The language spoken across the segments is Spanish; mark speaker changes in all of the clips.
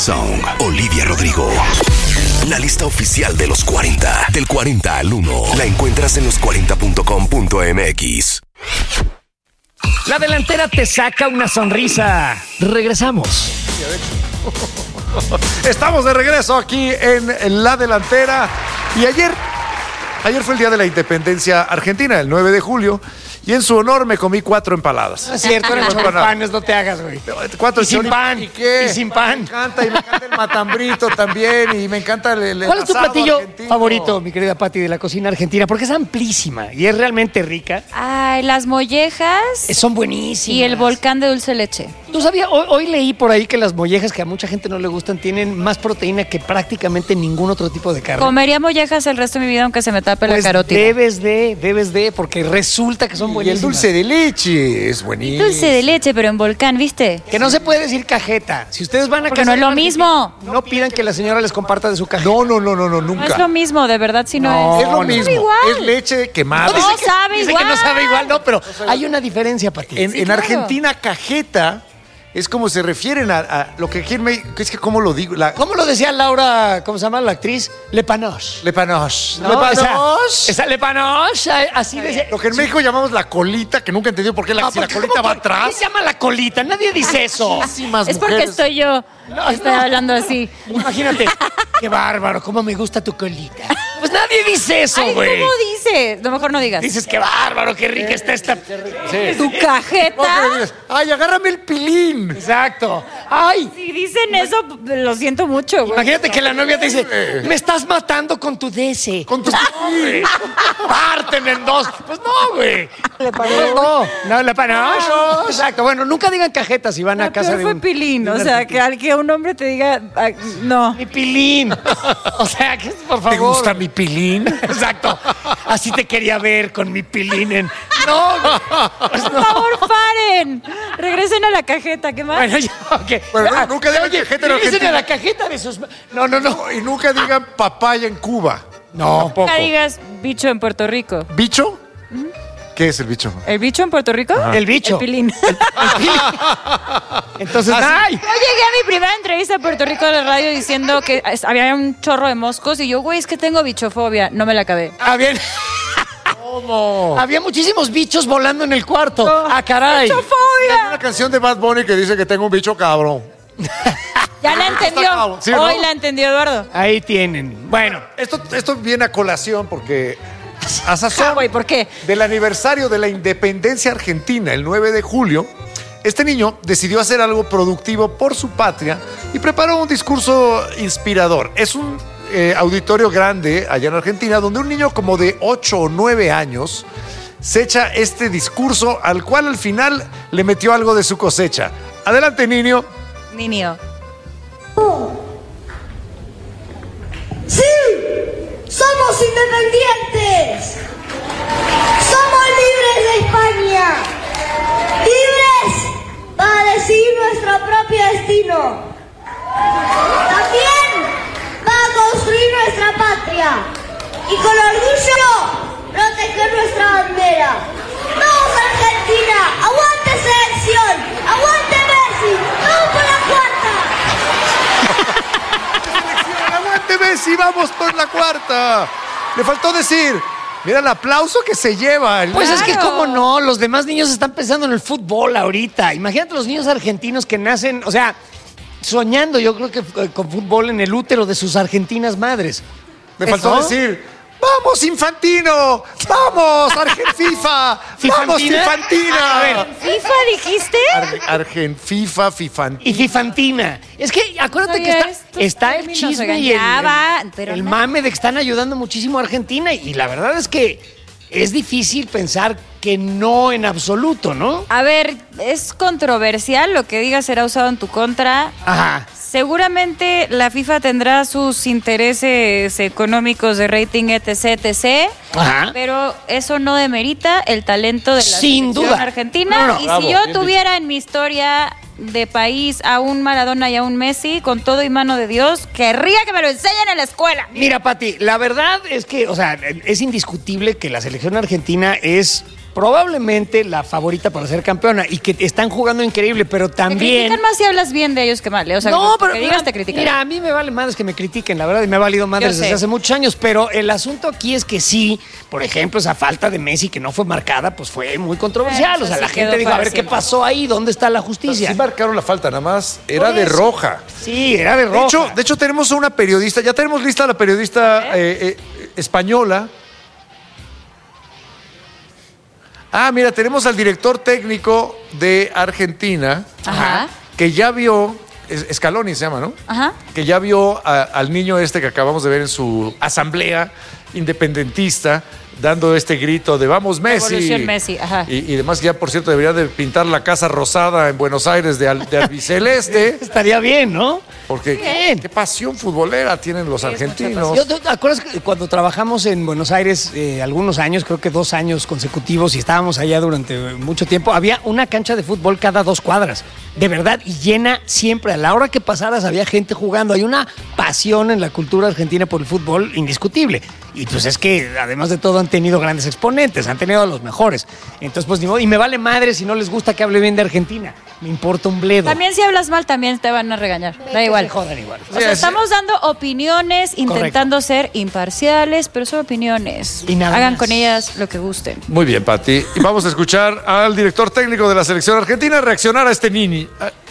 Speaker 1: Song, Olivia Rodrigo. La lista oficial de los 40, del 40 al 1, la encuentras en los40.com.mx.
Speaker 2: La delantera te saca una sonrisa. Regresamos.
Speaker 3: Estamos de regreso aquí en La Delantera. Y ayer fue el día de la independencia argentina, el 9 de julio. Y en su honor me comí 4 empanadas.
Speaker 2: No es cierto, eran choripanes, no te hagas, güey.
Speaker 3: 4
Speaker 2: Y sin pan.
Speaker 3: ¿Y qué?
Speaker 2: Y sin pan.
Speaker 3: Me encanta el matambrito también. Y me encanta el
Speaker 2: ¿Cuál es tu
Speaker 3: asado
Speaker 2: platillo
Speaker 3: argentino
Speaker 2: favorito, mi querida Pati, de la cocina argentina? Porque es amplísima y es realmente rica.
Speaker 4: Ay, las mollejas
Speaker 2: Son buenísimas.
Speaker 4: y el volcán de dulce leche.
Speaker 2: ¿Tú sabías? Hoy leí por ahí que las mollejas, que a mucha gente no le gustan, tienen más proteína que prácticamente ningún otro tipo de carne.
Speaker 4: Comería mollejas el resto de mi vida aunque se me tape
Speaker 2: Pues
Speaker 4: la carótida.
Speaker 2: debes de, porque resulta que son
Speaker 3: Y el
Speaker 2: buenísimas.
Speaker 3: dulce de leche es buenísimo.
Speaker 4: Dulce de leche, pero en volcán, ¿viste?
Speaker 2: Que no se puede decir cajeta. Si ustedes van a
Speaker 4: Porque
Speaker 2: casa
Speaker 4: no es
Speaker 2: de
Speaker 4: lo
Speaker 2: un
Speaker 4: mismo.
Speaker 2: argentino, no pidan que la señora les comparta de su cajeta.
Speaker 3: No, nunca.
Speaker 4: No es lo mismo, de verdad, si no,
Speaker 2: No,
Speaker 4: es.
Speaker 3: Es lo
Speaker 4: No
Speaker 3: mismo.
Speaker 4: sabe igual.
Speaker 3: Es leche quemada.
Speaker 4: No sabe
Speaker 2: Dice
Speaker 4: igual.
Speaker 2: que no sabe igual, no, pero hay una diferencia, Pati.
Speaker 3: En
Speaker 4: claro.
Speaker 3: Argentina, cajeta es como se refieren a lo que aquí en México. Es que, ¿cómo lo digo?
Speaker 2: ¿Cómo lo decía Laura, cómo se llama la actriz? Le panoche.
Speaker 3: Le panoche.
Speaker 2: ¿No?
Speaker 3: Le panoche.
Speaker 2: Esa le panoche, así decía.
Speaker 3: Lo que en México llamamos la colita, que nunca he entendido por qué si la colita va
Speaker 2: ¿Qué
Speaker 3: atrás.
Speaker 2: se llama la colita? Nadie dice eso.
Speaker 3: Muchísimas
Speaker 4: Es porque
Speaker 3: mujeres.
Speaker 4: estoy yo. Estoy hablando así.
Speaker 2: Imagínate, qué bárbaro, cómo me gusta tu colita. Pues nadie dice eso,
Speaker 4: Ay,
Speaker 2: güey.
Speaker 4: ¿cómo dice? No, mejor no digas.
Speaker 2: Dices, qué bárbaro, qué rica está esta.
Speaker 4: Tu
Speaker 3: No, que me
Speaker 4: cajeta.
Speaker 3: digas, ay, agárrame el pilín.
Speaker 2: Exacto. Ay,
Speaker 4: Si dicen eso, lo siento mucho, güey.
Speaker 2: imagínate que la novia te dice, me estás matando con tu DC.
Speaker 3: Con tu
Speaker 2: Güey, párteme en dos. Pues no, güey. No, le panoche. Exacto. Bueno, nunca digan cajetas si van a
Speaker 4: La
Speaker 2: casa
Speaker 4: peor
Speaker 2: de
Speaker 4: fue
Speaker 2: un...
Speaker 4: pilín,
Speaker 2: de
Speaker 4: o
Speaker 2: un
Speaker 4: sea,
Speaker 2: argentino.
Speaker 4: que un hombre te diga, ay, no.
Speaker 2: Mi pilín. O sea, que por favor.
Speaker 3: ¿Te gusta mi pilín?
Speaker 2: Exacto. Así te quería ver con mi pilín en... No, güey. Pues
Speaker 4: Por
Speaker 2: no.
Speaker 4: favor, paren. Regresen a la cajeta, ¿qué más?
Speaker 2: Bueno, ya, ok.
Speaker 3: Bueno, nunca digan
Speaker 2: Oye,
Speaker 3: cajeta en
Speaker 2: regresen
Speaker 3: Argentina.
Speaker 2: a la cajeta de sus... No.
Speaker 3: Y nunca digan papaya en Cuba.
Speaker 2: No.
Speaker 3: Tampoco.
Speaker 4: Nunca digas bicho en Puerto Rico.
Speaker 3: ¿Bicho? ¿Qué es el bicho?
Speaker 4: ¿El bicho en Puerto Rico?
Speaker 2: El bicho.
Speaker 4: El pilín.
Speaker 2: Entonces, ¡ay!
Speaker 4: Yo llegué a mi primera entrevista a Puerto Rico de la radio diciendo que había un chorro de moscos y yo, güey, es que tengo bichofobia. No me la acabé.
Speaker 2: Había,
Speaker 3: ¿Cómo?
Speaker 2: había muchísimos bichos volando en el cuarto. ¡Ah, caray!
Speaker 3: Hay
Speaker 4: ¡Bichofobia!
Speaker 3: una canción de Bad Bunny que dice que tengo un bicho cabrón.
Speaker 4: Ya la entendió.
Speaker 3: ¿Sí, no?
Speaker 4: Hoy la entendió Eduardo.
Speaker 2: Ahí tienen. Bueno,
Speaker 3: Esto viene a colación porque a sazón
Speaker 4: Güey, ¿por qué?
Speaker 3: del aniversario de la independencia argentina, el 9 de julio, este niño decidió hacer algo productivo por su patria y preparó un discurso inspirador. Es un auditorio grande allá en Argentina donde un niño como de 8 o 9 años se echa este discurso al cual al final le metió algo de su cosecha. Adelante, niño.
Speaker 4: Niño.
Speaker 5: ¡Sí! ¡Somos independientes! ¡Somos libres de España! ¡Libres para decidir nuestro propio destino! También para construir nuestra patria y con orgullo proteger nuestra bandera. ¡Vamos Argentina! ¡Aguante selección! ¡Aguante Messi! ¡Vamos por la cuarta!
Speaker 3: ¡Aguante Messi! ¡Vamos por la cuarta! Le faltó decir, mira el aplauso que se lleva.
Speaker 2: pues es que
Speaker 4: Claro.
Speaker 2: cómo no, los demás niños están pensando en el fútbol ahorita. Imagínate los niños argentinos que nacen, o sea, soñando yo creo que con fútbol en el útero de sus argentinas madres.
Speaker 3: Le faltó
Speaker 2: ¿No?
Speaker 3: decir, ¡vamos Infantino! ¡Vamos ¡FIFA! ¡Vamos
Speaker 2: ¿Fifantina?
Speaker 3: Infantina!
Speaker 2: A ver.
Speaker 4: ¿FIFA dijiste?
Speaker 3: Fifantina.
Speaker 2: Y fifantina. Es que acuérdate
Speaker 4: Oye,
Speaker 2: que
Speaker 4: estos
Speaker 2: está el
Speaker 4: términos,
Speaker 2: chisme
Speaker 4: oigan,
Speaker 2: y el,
Speaker 4: ya va, pero
Speaker 2: el
Speaker 4: no.
Speaker 2: mame de que están ayudando muchísimo a Argentina. Y la verdad es que es difícil pensar que no en absoluto, ¿no?
Speaker 4: A ver, es controversial, lo que digas será usado en tu contra.
Speaker 2: Ajá.
Speaker 4: Seguramente la FIFA tendrá sus intereses económicos de rating, etc, etc.
Speaker 2: Ajá.
Speaker 4: Pero eso no demerita el talento de la
Speaker 2: Sin
Speaker 4: selección
Speaker 2: duda.
Speaker 4: argentina.
Speaker 2: No,
Speaker 4: y
Speaker 3: bravo,
Speaker 4: si yo
Speaker 3: bien
Speaker 4: tuviera en mi historia de país a un Maradona y a un Messi, con todo y mano de Dios, querría que me lo enseñen en la escuela.
Speaker 2: Mira, Pati, la verdad es que, o sea, es indiscutible que la selección argentina es probablemente la favorita para ser campeona y que están jugando increíble, pero
Speaker 4: Te
Speaker 2: también...
Speaker 4: critican más si hablas bien de ellos que mal, ¿eh? O sea,
Speaker 2: No, pero
Speaker 4: que digas te critican.
Speaker 2: mira, a mí me vale madres que me critiquen, la verdad, y me ha valido madres
Speaker 4: Yo sé.
Speaker 2: desde hace muchos años, pero el asunto aquí es que sí, por ejemplo, esa falta de Messi que no fue marcada, pues fue muy controversial.
Speaker 4: Eso
Speaker 2: O sea,
Speaker 4: sí
Speaker 2: la
Speaker 4: quedó
Speaker 2: gente dijo, a
Speaker 4: para
Speaker 2: ver qué
Speaker 4: siempre.
Speaker 2: pasó ahí, ¿dónde está la justicia?
Speaker 3: Sí marcaron la falta, nada más. Era
Speaker 2: Por
Speaker 3: de
Speaker 2: eso.
Speaker 3: roja.
Speaker 2: Sí, era de roja.
Speaker 3: De hecho, tenemos a una periodista, ya tenemos lista a la periodista española. Mira, tenemos al director técnico de Argentina,
Speaker 4: Ajá.
Speaker 3: que ya vio, Scaloni se llama, ¿no?
Speaker 4: Ajá.
Speaker 3: Que ya vio al niño este que acabamos de ver en su asamblea independentista, dando este grito de ¡Vamos Messi!
Speaker 4: Revolución Messi, ajá.
Speaker 3: Y además ya, por cierto, debería de pintar la Casa Rosada en Buenos Aires de albiceleste,
Speaker 2: Estaría bien, ¿no?
Speaker 3: porque
Speaker 2: Bien.
Speaker 3: qué pasión futbolera tienen los argentinos.
Speaker 2: ¿Te acuerdas que cuando trabajamos en Buenos Aires algunos años, creo que 2 años consecutivos, y estábamos allá durante mucho tiempo, había una cancha de fútbol cada 2 cuadras, de verdad, y llena siempre. A la hora que pasaras había gente jugando. Hay una pasión en la cultura argentina por el fútbol indiscutible. Y pues es que, además de todo, han tenido grandes exponentes, han tenido a los mejores. Entonces, pues ni modo. Y me vale madre si no les gusta que hable bien de Argentina. Me importa un bledo.
Speaker 4: También si hablas mal, también te van a regañar. Da igual.
Speaker 2: Se jodan igual.
Speaker 4: O sea, estamos dando opiniones, intentando
Speaker 2: Correcto.
Speaker 4: ser imparciales, pero son opiniones.
Speaker 2: Y nada
Speaker 4: Hagan
Speaker 2: más.
Speaker 4: con ellas lo que gusten.
Speaker 3: Muy bien, Pati. Y vamos a escuchar al director técnico de la selección argentina reaccionar a este niño.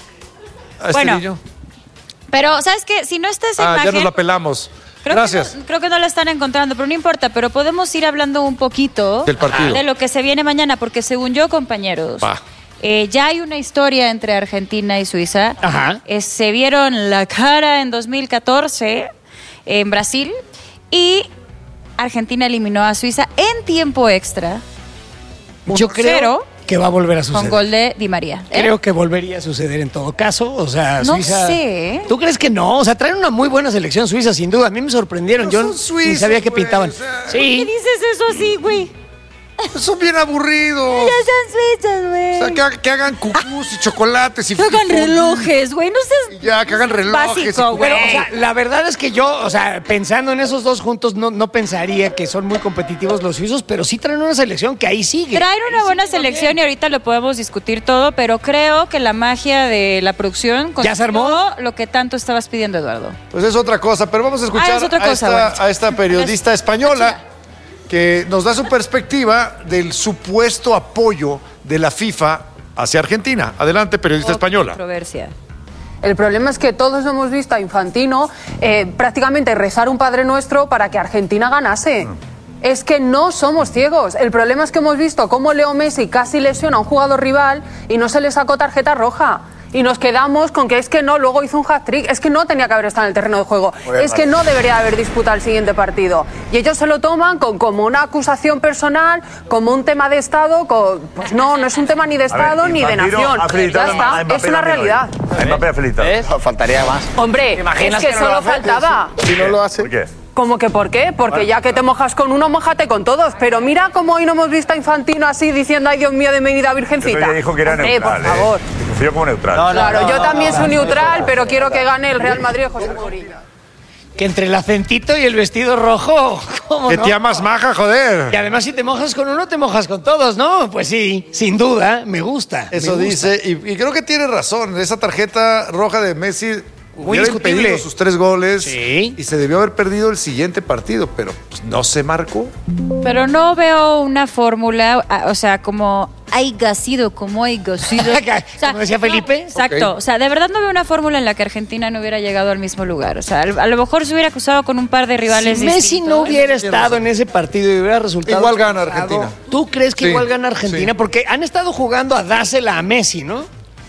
Speaker 3: A este
Speaker 4: Bueno,
Speaker 3: niño.
Speaker 4: Pero, ¿sabes qué? Si no está esa
Speaker 3: Ya
Speaker 4: imagen...
Speaker 3: nos la pelamos.
Speaker 4: Creo
Speaker 3: Gracias.
Speaker 4: creo que no la están encontrando, pero no importa. Pero podemos ir hablando un poquito
Speaker 3: Del partido.
Speaker 4: de lo que se viene mañana, porque según yo, compañeros,
Speaker 3: Va.
Speaker 4: ya hay una historia entre Argentina y Suiza.
Speaker 2: Ajá.
Speaker 4: Se vieron la cara en 2014 en Brasil y Argentina eliminó a Suiza en tiempo extra.
Speaker 2: Yo creo
Speaker 4: 1-0
Speaker 2: que va a volver a
Speaker 4: con
Speaker 2: suceder.
Speaker 4: gol de Di María. ¿eh?
Speaker 2: Creo que volvería a suceder en todo caso. O sea,
Speaker 4: No
Speaker 2: Suiza.
Speaker 4: sé.
Speaker 2: ¿Tú crees que no? O sea, traen una muy buena selección suiza, sin duda. A mí me sorprendieron.
Speaker 3: Pero
Speaker 2: Yo
Speaker 3: son suizos,
Speaker 2: ni sabía que
Speaker 3: güey,
Speaker 2: pintaban.
Speaker 3: o sea,
Speaker 4: ¿Qué
Speaker 2: Sí.
Speaker 4: dices eso así, güey?
Speaker 3: Son bien aburridos.
Speaker 4: Ya son suizos, güey.
Speaker 3: O sea, que hagan cucús y chocolates y
Speaker 4: Que hagan relojes, güey. No seas
Speaker 3: Y ya, que hagan relojes.
Speaker 4: básico,
Speaker 3: y
Speaker 4: güey.
Speaker 2: Pero, o sea, la verdad es que yo, o sea, pensando en esos dos juntos, no pensaría que son muy competitivos los suizos, pero sí traen una selección que ahí sigue.
Speaker 4: Traen una
Speaker 2: Ahí
Speaker 4: buena
Speaker 2: sigue
Speaker 4: selección
Speaker 2: bien.
Speaker 4: y ahorita lo podemos discutir todo, pero creo que la magia de la producción
Speaker 2: ¿Ya se armó?
Speaker 4: consiguió lo que tanto estabas pidiendo, Eduardo.
Speaker 3: Pues es otra cosa, pero vamos a escuchar
Speaker 4: es otra cosa, bueno.
Speaker 3: a esta periodista española que nos da su perspectiva del supuesto apoyo de la FIFA hacia Argentina. Adelante, periodista española.
Speaker 4: Controversia.
Speaker 6: El problema es que todos hemos visto a Infantino prácticamente rezar un Padre Nuestro para que Argentina ganase. Es que no somos ciegos. El problema es que hemos visto cómo Leo Messi casi lesiona a un jugador rival y no se le sacó tarjeta roja. Y nos quedamos con que es que no, luego hizo un hat-trick. Es que no tenía que haber estado en el terreno de juego. Es que no debería haber disputado el siguiente partido. Y ellos se lo toman como una acusación personal, como un tema de Estado. Pues no es un tema ni de Estado ni de nación. Ya está, es una realidad.
Speaker 7: A Mbappé ha felicitado.
Speaker 8: Faltaría más.
Speaker 6: Hombre, es que solo faltaba.
Speaker 8: Si no lo hace.
Speaker 7: ¿Por qué?
Speaker 6: ¿Cómo que por qué? Porque ya que te mojas con uno, mójate con todos. Pero mira cómo hoy no hemos visto a Infantino así diciendo, ay Dios mío, de mi vida virgencita.
Speaker 7: Pero ella dijo que era
Speaker 6: Hombre,
Speaker 7: neutral.
Speaker 6: por favor.
Speaker 7: Que sufrió como neutral.
Speaker 6: Claro, yo también soy neutral, pero quiero que gane el Real Madrid de José Mourinho.
Speaker 2: Que entre el acentito y el vestido rojo, ¿cómo
Speaker 3: Que
Speaker 2: no?
Speaker 3: tía más maja, joder.
Speaker 2: Y además, si te mojas con uno, te mojas con todos, ¿no? Pues sí, sin duda, me gusta.
Speaker 3: Eso
Speaker 2: me gusta.
Speaker 3: dice, y creo que tiene razón. Esa tarjeta roja de Messi hubiera
Speaker 2: discutible.
Speaker 3: impedido sus 3 goles
Speaker 2: Sí.
Speaker 3: y se debió haber perdido el siguiente partido, pero pues, no se marcó.
Speaker 4: Pero no veo una fórmula, o sea, como haya sido, como haya sido.
Speaker 2: Como decía Felipe.
Speaker 4: Exacto.
Speaker 3: Ok.
Speaker 4: O sea, de verdad no veo una fórmula en la que Argentina no hubiera llegado al mismo lugar. O sea, a lo mejor se hubiera acusado con un par de rivales
Speaker 2: Si Messi
Speaker 4: distintos.
Speaker 2: no hubiera estado en ese partido y hubiera resultado...
Speaker 3: Igual gana
Speaker 2: expulsado,
Speaker 3: Argentina.
Speaker 2: ¿Tú crees que
Speaker 3: Sí,
Speaker 2: igual gana Argentina?
Speaker 3: sí.
Speaker 2: Porque han estado jugando a dársela a Messi, ¿no?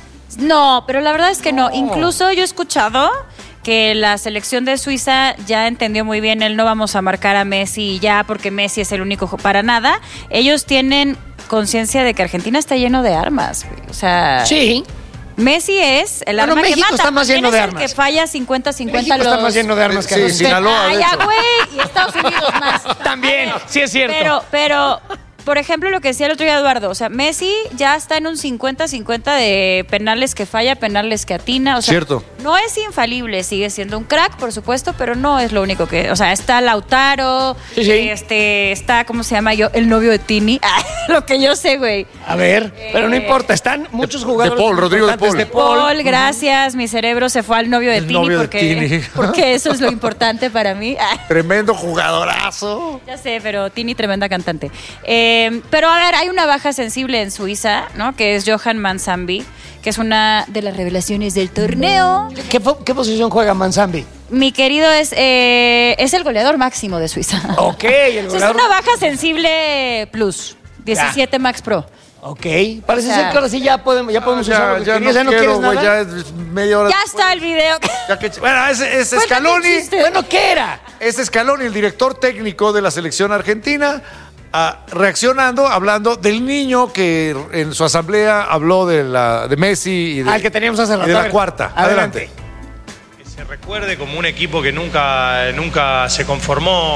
Speaker 4: No, pero la verdad es que no. Incluso yo he escuchado que la selección de Suiza ya entendió muy bien el no vamos a marcar a Messi ya porque Messi es el único para nada. Ellos tienen conciencia de que Argentina está lleno de armas, güey. O sea,
Speaker 2: Sí.
Speaker 4: Messi es el
Speaker 2: Bueno,
Speaker 4: arma
Speaker 2: México
Speaker 4: que mata.
Speaker 2: está más
Speaker 4: ¿Quién
Speaker 2: lleno
Speaker 4: es
Speaker 2: de
Speaker 4: el
Speaker 2: armas?
Speaker 4: que falla 50-50
Speaker 2: México
Speaker 4: los...
Speaker 2: está más lleno de armas que
Speaker 3: Sí,
Speaker 2: Argentina.
Speaker 3: Sinaloa, de
Speaker 4: Ah, ya,
Speaker 3: hecho.
Speaker 4: güey. Y Estados Unidos más.
Speaker 2: También, sí es cierto.
Speaker 4: Pero por ejemplo, lo que decía el otro día Eduardo, o sea, Messi ya está en un 50-50 de penales que falla, penales que atina, o sea,
Speaker 3: Cierto.
Speaker 4: no es infalible, sigue siendo un crack, por supuesto, pero no es lo único que, o sea, está Lautaro,
Speaker 2: Sí, sí.
Speaker 4: Está, ¿cómo se llama yo? El novio de Tini, lo que yo sé, güey.
Speaker 2: A ver, pero no importa, están muchos jugadores.
Speaker 3: Paul, Rodrigo de
Speaker 2: importantes
Speaker 3: Paul.
Speaker 4: Paul, gracias, mi cerebro se fue al novio de
Speaker 3: El
Speaker 4: Tini
Speaker 3: novio de
Speaker 4: porque,
Speaker 3: Tini.
Speaker 4: porque eso es lo importante para mí.
Speaker 3: Tremendo jugadorazo.
Speaker 4: Ya sé, pero Tini, tremenda cantante. Pero a ver, hay una baja sensible en Suiza, ¿no? Que es Johan Mansambi, que es una de las revelaciones del torneo.
Speaker 2: ¿Qué posición juega Mansambi?
Speaker 4: Mi querido es el goleador máximo de Suiza.
Speaker 2: Ok, el
Speaker 4: Es
Speaker 2: goleador.
Speaker 4: una baja sensible plus, 17 Max Pro.
Speaker 2: Ok, parece
Speaker 4: O sea,
Speaker 2: ser que ahora sí ya podemos usar lo que
Speaker 3: Ya
Speaker 2: querías,
Speaker 3: no quiero,
Speaker 2: quieres
Speaker 3: güey,
Speaker 2: nada.
Speaker 3: ya es media hora.
Speaker 4: Ya está el video.
Speaker 3: Ya que- bueno, es
Speaker 4: Cuéntame
Speaker 3: Scaloni.
Speaker 4: un chiste.
Speaker 2: Bueno, ¿qué era?
Speaker 3: Es Scaloni, el director técnico de la selección argentina, reaccionando, hablando del niño que en su asamblea habló de Messi y de,
Speaker 2: Al que teníamos hace rato.
Speaker 3: y de
Speaker 2: A
Speaker 3: la
Speaker 2: ver,
Speaker 3: cuarta. Adelante.
Speaker 8: Que se recuerde como un equipo que nunca se conformó,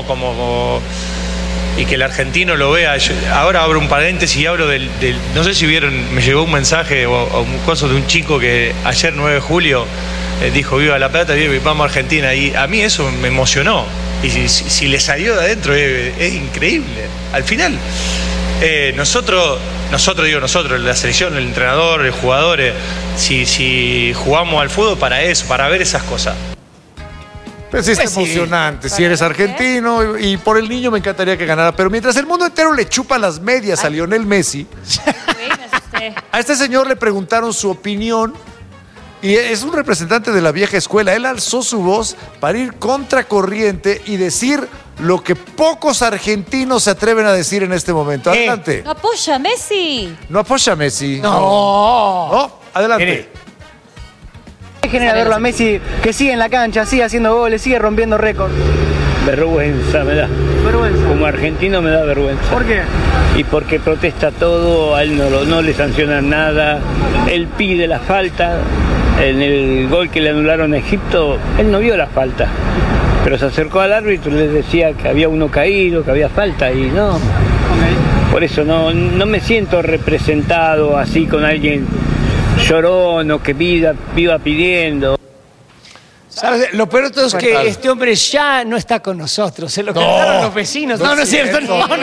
Speaker 8: y que el argentino lo vea. Ahora abro un paréntesis y hablo no sé si vieron, me llegó un mensaje o un coso de un chico que ayer 9 de julio dijo viva La Plata, vamos a Argentina, y a mí eso me emocionó. Y si le salió de adentro es increíble. Al final, nosotros, la selección, el entrenador, el jugador, si jugamos al fútbol para eso, para ver esas cosas.
Speaker 3: Pues es
Speaker 2: Pues sí.
Speaker 3: emocionante. Si eres argentino y por el niño me encantaría que ganara. Pero mientras el mundo entero le chupa las medias a Lionel Messi,
Speaker 4: Uy, me asusté.
Speaker 3: a este señor le preguntaron su opinión. Y es un representante de la vieja escuela. Él alzó su voz para ir contracorriente y decir lo que pocos argentinos se atreven a decir en este momento.
Speaker 2: ¿Qué?
Speaker 3: Adelante.
Speaker 4: No apoya, Messi.
Speaker 3: No apoya a Messi.
Speaker 2: No.
Speaker 3: No, adelante.
Speaker 2: Mire.
Speaker 9: ¿Qué genera verlo a Messi que sigue en la cancha, sigue haciendo goles, sigue rompiendo récords?
Speaker 10: Vergüenza me da.
Speaker 9: Vergüenza.
Speaker 10: Como argentino me da vergüenza.
Speaker 9: ¿Por qué?
Speaker 10: Y porque protesta todo, a él no le sancionan nada, él pide la falta. En el gol que le anularon a Egipto, él no vio la falta, pero se acercó al árbitro y le decía que había uno caído, que había falta, y no. Por eso no me siento representado así con alguien llorón o que viva pidiendo.
Speaker 2: ¿Sabes? Lo peor de todo es que
Speaker 3: Claro.
Speaker 2: este hombre ya no está con nosotros. Se lo cantaron los vecinos. No es cierto.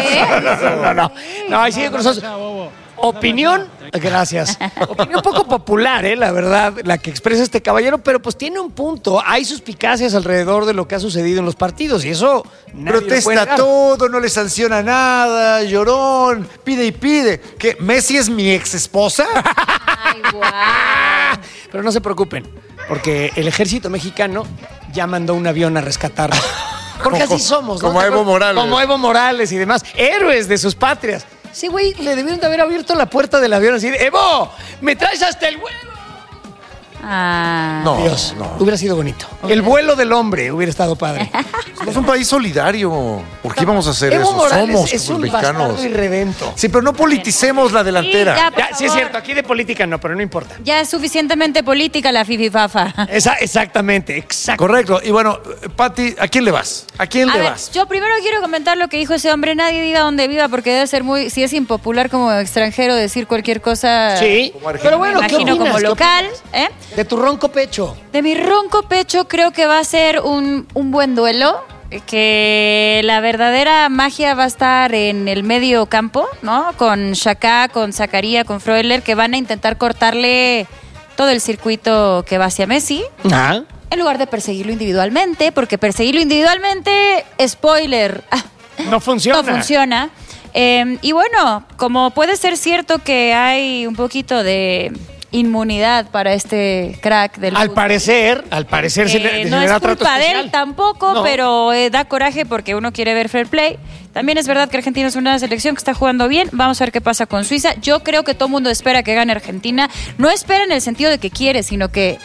Speaker 2: No, ahí sigue con nosotros. Opinión, gracias. Opinión poco popular, la verdad, la que expresa este caballero, pero pues tiene un punto. Hay suspicacias alrededor de lo que ha sucedido en los partidos y eso nadie lo puede
Speaker 3: Protesta
Speaker 2: negar.
Speaker 3: todo, no le sanciona nada, llorón, pide y pide. ¿Qué? ¿Messi es mi ex esposa?
Speaker 4: Ay, guau.
Speaker 2: Pero no se preocupen, porque el ejército mexicano ya mandó un avión a rescatarlo. Porque así somos, ¿no?
Speaker 3: Como Evo Morales.
Speaker 2: Como Evo Morales y demás. Héroes de sus patrias. Sí, güey, le debieron de haber abierto la puerta del avión así de, ¡Evo! ¡Me traes hasta el huevo!
Speaker 4: Ah.
Speaker 3: No,
Speaker 2: Dios,
Speaker 3: no.
Speaker 2: hubiera sido bonito. El vuelo del hombre hubiera estado padre.
Speaker 3: Somos un país solidario. ¿Por qué vamos a hacer
Speaker 2: Evo
Speaker 3: eso?
Speaker 2: Morales
Speaker 3: Somos
Speaker 2: es
Speaker 3: como
Speaker 2: un
Speaker 3: mexicanos.
Speaker 2: bastardo irredento.
Speaker 3: Sí, pero no politicemos la delantera.
Speaker 4: Sí, ya, por
Speaker 2: Ya, sí es
Speaker 4: favor.
Speaker 2: cierto, aquí de política no, pero no importa.
Speaker 4: Ya es suficientemente política la fififafa.
Speaker 2: Exactamente, exacto.
Speaker 3: Correcto. Y bueno, Pati, ¿a quién le vas? ¿A quién
Speaker 4: A
Speaker 3: le
Speaker 4: ver,
Speaker 3: vas?
Speaker 4: yo primero quiero comentar lo que dijo ese hombre. Nadie diga dónde viva porque debe ser muy... Si es impopular como extranjero decir cualquier cosa...
Speaker 2: Sí,
Speaker 3: Como argentino.
Speaker 2: pero bueno,
Speaker 4: me
Speaker 2: ¿qué
Speaker 4: imagino
Speaker 2: opinas?
Speaker 4: como
Speaker 2: ¿Qué
Speaker 4: local.
Speaker 2: opinas? De tu ronco pecho.
Speaker 4: De mi ronco pecho creo que va a ser un buen duelo. Que la verdadera magia va a estar en el medio campo, ¿no? Con Xhaka, con Zakaria, con Freuler, que van a intentar cortarle todo el circuito que va hacia Messi.
Speaker 2: Ah.
Speaker 4: En lugar de perseguirlo individualmente, porque perseguirlo individualmente, spoiler,
Speaker 2: No funciona.
Speaker 4: no funciona. Y bueno, como puede ser cierto que hay un poquito de inmunidad para este crack del
Speaker 2: Al
Speaker 4: fútbol.
Speaker 2: parecer se le
Speaker 4: No
Speaker 2: se le
Speaker 4: es
Speaker 2: da trato
Speaker 4: culpa de
Speaker 2: especial.
Speaker 4: él tampoco,
Speaker 2: No.
Speaker 4: pero da coraje porque uno quiere ver fair play. También es verdad que Argentina es una selección que está jugando bien. Vamos a ver qué pasa con Suiza. Yo creo que todo el mundo espera que gane Argentina. No espera en el sentido de que quiere, sino que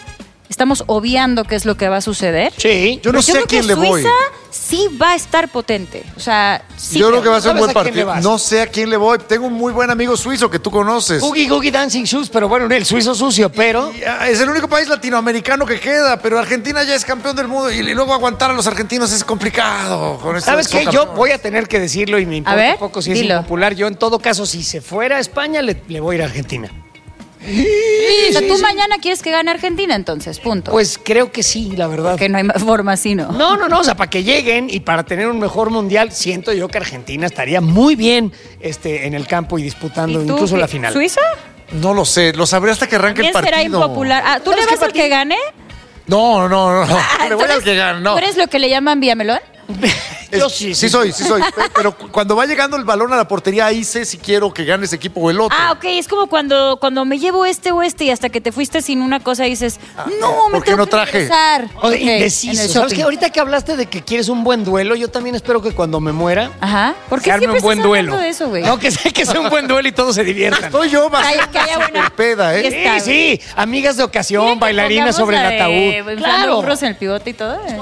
Speaker 4: estamos obviando qué es lo que va a suceder.
Speaker 2: Sí.
Speaker 3: Yo no sé a quién le voy.
Speaker 4: Suiza sí va a estar potente. O sea, sí.
Speaker 3: Yo creo que va a ser un buen
Speaker 2: ¿Sabes a quién le
Speaker 3: partido.
Speaker 2: vas?
Speaker 3: No sé a quién le voy. Tengo un muy buen amigo suizo que tú conoces.
Speaker 2: Googie Dancing Shoes, pero bueno, el suizo sucio, pero...
Speaker 3: Es el único país latinoamericano que queda, pero Argentina ya es campeón del mundo y luego aguantar a los argentinos es complicado. Con
Speaker 2: ¿Sabes qué?
Speaker 3: estos
Speaker 2: Yo
Speaker 3: campeones.
Speaker 2: voy a tener que decirlo y me importa
Speaker 4: ver,
Speaker 2: un poco si es
Speaker 4: dilo.
Speaker 2: impopular. Yo, en todo caso, si se fuera a España, le voy a ir a Argentina.
Speaker 4: O sea, tú mañana quieres que gane Argentina, entonces, punto.
Speaker 2: Pues creo que sí, la verdad.
Speaker 4: que no hay más forma así, ¿no?
Speaker 2: No, o sea, para que lleguen y para tener un mejor mundial, siento yo que Argentina estaría muy bien en el campo y disputando
Speaker 4: ¿Y tú,
Speaker 2: incluso la final.
Speaker 4: ¿Suiza?
Speaker 3: No lo sé, lo sabré hasta que arranque el
Speaker 4: ¿Quién
Speaker 3: partido.
Speaker 4: será impopular? Ah, ¿tú
Speaker 2: ¿Sabes
Speaker 4: le
Speaker 2: qué
Speaker 4: vas al que gane?
Speaker 3: No. Le voy
Speaker 4: ¿Tú
Speaker 3: al
Speaker 4: eres-
Speaker 3: que gane, no.
Speaker 4: ¿Tú eres lo que le llaman Villamelón?
Speaker 2: Yo sí.
Speaker 3: Sí soy. Pero cuando va llegando el balón a la portería, ahí sé si quiero que gane ese equipo o el otro.
Speaker 4: Ah, ok, es como cuando me llevo este o este y hasta que te fuiste sin una cosa dices, no, me
Speaker 3: ¿por qué
Speaker 4: tengo
Speaker 3: no
Speaker 4: que
Speaker 3: traje?
Speaker 4: regresar.
Speaker 2: O de
Speaker 4: Ok, en
Speaker 2: indeciso.
Speaker 4: el
Speaker 2: ¿Sabes
Speaker 4: shopping.
Speaker 2: qué? Ahorita que hablaste de que quieres un buen duelo, yo también espero que cuando me muera,
Speaker 4: Ajá. ¿Por
Speaker 2: se
Speaker 4: qué
Speaker 2: arme
Speaker 4: siempre
Speaker 2: un buen
Speaker 4: estás hablando
Speaker 2: duelo.
Speaker 4: de eso, güey?
Speaker 2: No, que sea un buen duelo y todos se diviertan.
Speaker 3: Estoy yo más
Speaker 4: Que haya buena-
Speaker 3: peda,
Speaker 4: Ya
Speaker 3: ¿eh?
Speaker 4: está,
Speaker 2: Sí, amigas de ocasión,
Speaker 4: ¿Quieren que
Speaker 2: bailarinas
Speaker 4: pongamos
Speaker 2: sobre el
Speaker 4: la de
Speaker 2: ataúd.
Speaker 4: inflando
Speaker 2: Claro.
Speaker 4: burros en el pivote y todo?